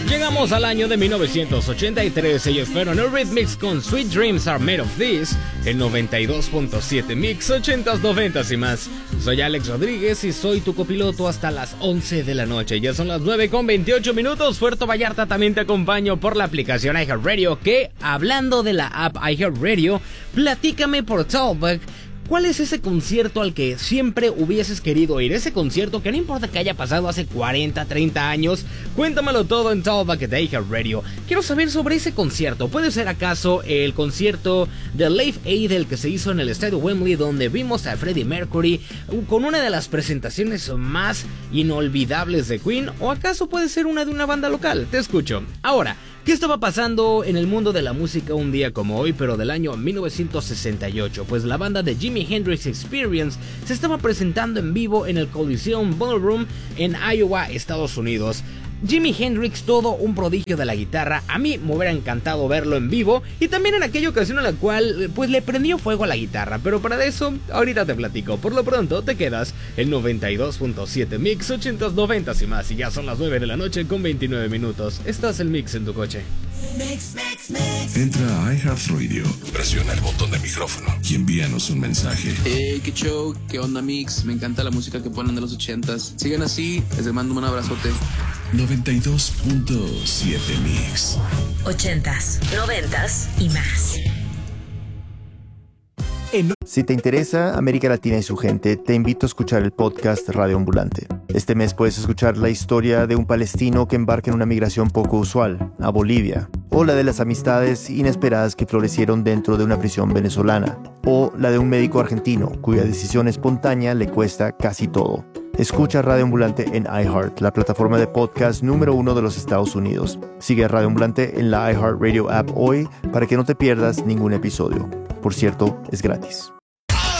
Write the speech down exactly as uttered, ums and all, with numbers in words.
Llegamos al año de mil novecientos ochenta y tres. Ellos fueron Eurythmics con Sweet Dreams Are Made of This, el noventa y dos punto siete Mix, ochentas, noventas y más. Soy Alex Rodríguez y soy tu copiloto hasta las once de la noche. Ya son las nueve con veintiocho minutos. Puerto Vallarta también te acompaño por la aplicación iHeartRadio, que, hablando de la app iHeartRadio, platícame por Talkback. ¿Cuál es ese concierto al que siempre hubieses querido ir? Ese concierto que no importa que haya pasado hace cuarenta, treinta años. Cuéntamelo todo en Talkback de iHeartRadio. Quiero saber sobre ese concierto. ¿Puede ser acaso el concierto de Live Aid, el que se hizo en el estadio Wembley, donde vimos a Freddie Mercury con una de las presentaciones más inolvidables de Queen? ¿O acaso puede ser una de una banda local? Te escucho. Ahora, ¿qué estaba pasando en el mundo de la música un día como hoy, pero del año mil novecientos sesenta y ocho? Pues la banda de Jimi Hendrix Experience se estaba presentando en vivo en el Coliseum Ballroom en Iowa, Estados Unidos. Jimi Hendrix, todo un prodigio de la guitarra. A mí me hubiera encantado verlo en vivo, y también en aquella ocasión en la cual pues le prendió fuego a la guitarra, pero para eso ahorita te platico. Por lo pronto te quedas en noventa y dos punto siete Mix, ochentas, noventas y más, y ya son las nueve de la noche con veintinueve minutos. Estás el Mix en tu coche. Mix, mix, mix. Entra a iHeartRadio, presiona el botón de micrófono y envíanos un mensaje. Hey, qué show, qué onda, Mix. Me encanta la música que ponen de los ochentas. Sigan así, les mando un abrazote. noventa y dos punto siete Mix. Ochentas, noventas y más. Si te interesa América Latina y su gente, te invito a escuchar el podcast Radio Ambulante. Este mes puedes escuchar la historia de un palestino que embarca en una migración poco usual, a Bolivia, o la de las amistades inesperadas que florecieron dentro de una prisión venezolana, o la de un médico argentino cuya decisión espontánea le cuesta casi todo. Escucha Radio Ambulante en iHeart, la plataforma de podcast número uno de los Estados Unidos. Sigue a Radio Ambulante en la iHeartRadio app hoy para que no te pierdas ningún episodio. Por cierto, es gratis.